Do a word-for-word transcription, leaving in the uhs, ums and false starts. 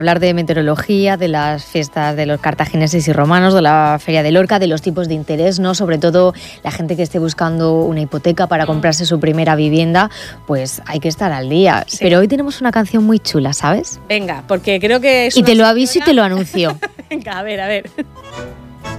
Hablar de meteorología, de las fiestas de los cartagineses y romanos, de la Feria de Lorca, de los tipos de interés, ¿no? Sobre todo la gente que esté buscando una hipoteca para comprarse su primera vivienda, pues hay que estar al día. Sí. Pero hoy tenemos una canción muy chula, ¿sabes? Venga, porque creo que es Y te lo aviso y te lo anuncio. Venga, a ver, a ver.